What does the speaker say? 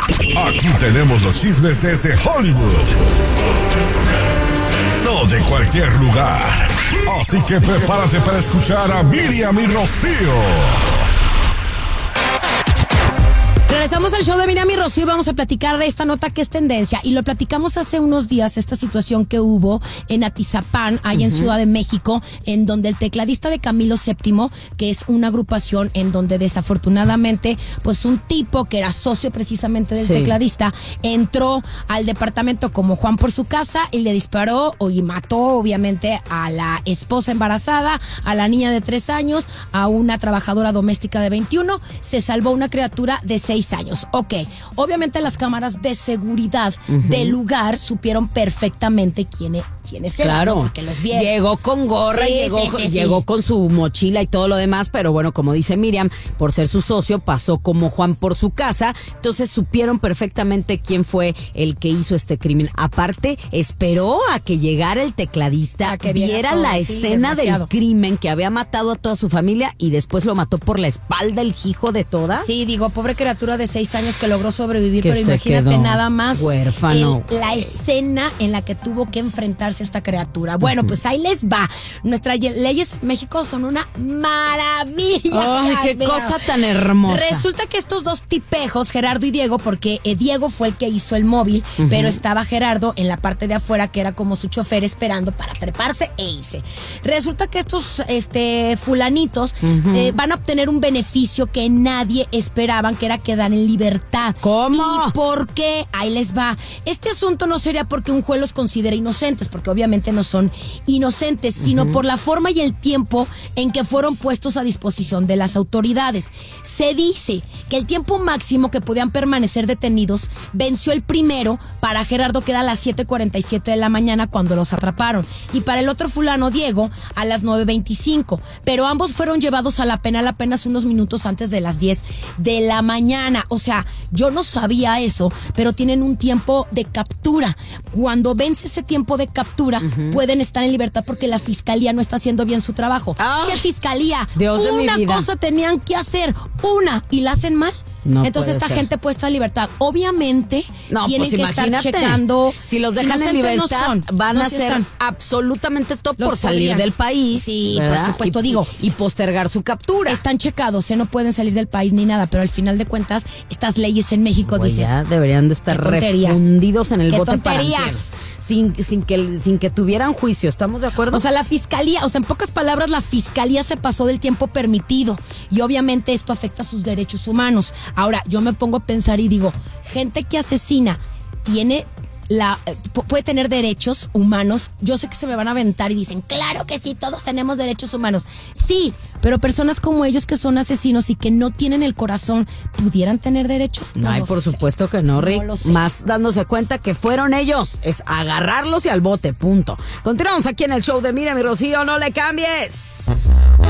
Aquí tenemos los chismes desde Hollywood. No de cualquier lugar. Así que prepárate para escuchar a Miriam y Rocío. Regresamos al show de Miriam y Rocío. Vamos a platicar de esta nota que es tendencia. Y lo platicamos hace unos días, esta situación que hubo en Atizapán, allá en Ciudad de México, en donde el tecladista de Camilo VII, que es una agrupación en donde desafortunadamente, pues un tipo que era socio precisamente del tecladista, entró al departamento como Juan por su casa y le disparó y mató obviamente a la esposa embarazada, a la niña de 3 años, a una trabajadora doméstica de 21. Se salvó una criatura de 6 años. Ok, obviamente las cámaras de seguridad del lugar supieron perfectamente quiénes eran. Claro, porque los vieron. Llegó con gorra, llegó con su mochila y todo lo demás, pero bueno, como dice Miriam, por ser su socio, pasó como Juan por su casa, entonces supieron perfectamente quién fue el que hizo este crimen. Aparte, esperó a que llegara el tecladista, que viera la escena del crimen, que había matado a toda su familia y después lo mató por la espalda el hijo de toda. Sí, digo, pobre criatura de 6 años que logró sobrevivir, pero imagínate nada más huérfano. La escena en la que tuvo que enfrentarse a esta criatura. Bueno, pues ahí les va. Nuestras leyes en México son una maravilla. Ay, qué cosa tan hermosa. Resulta que estos dos tipejos, Gerardo y Diego, porque Diego fue el que hizo el móvil, pero estaba Gerardo en la parte de afuera, que era como su chofer esperando para treparse e irse. Resulta que estos fulanitos van a obtener un beneficio que nadie esperaban, que era quedar en libertad. ¿Cómo? ¿Y por qué? Ahí les va. Este asunto no sería porque un juez los considere inocentes, porque obviamente no son inocentes, sino por la forma y el tiempo en que fueron puestos a disposición de las autoridades. Se dice que el tiempo máximo que podían permanecer detenidos venció el primero para Gerardo, que era a las 7:47 de la mañana cuando los atraparon, y para el otro fulano, Diego, a las 9:25, pero ambos fueron llevados a la penal apenas unos minutos antes de las 10 de la mañana. O sea, yo no sabía eso, pero tienen un tiempo de captura. Cuando vence ese tiempo de captura, pueden estar en libertad porque la fiscalía no está haciendo bien su trabajo. ¿Qué fiscalía? Dios de mi vida. Una cosa tenían que hacer, y la hacen mal. No, entonces esta gente puesta en libertad. Obviamente tienen pues que estar checando. Si los dejan en libertad, van a hacer absolutamente todo por salir del país. Sí, ¿verdad? Por supuesto, y postergar su captura. Están checados, no pueden salir del país ni nada, pero al final de cuentas, estas leyes en México, pues dices, ya deberían de estar refundidos en el bote para sin que tuvieran juicio. ¿Estamos de acuerdo? O sea, la fiscalía, en pocas palabras, la fiscalía se pasó del tiempo permitido y obviamente esto afecta a sus derechos humanos. Ahora, yo me pongo a pensar y digo, gente que asesina puede tener derechos humanos. Yo sé que se me van a aventar y dicen, claro que sí, todos tenemos derechos humanos. Sí, pero personas como ellos que son asesinos y que no tienen el corazón, ¿pudieran tener derechos? Ay, por supuesto que no, Rick. Más dándose cuenta que fueron ellos. Es agarrarlos y al bote, punto. Continuamos aquí en el show de Miriam y Rocío. No le cambies.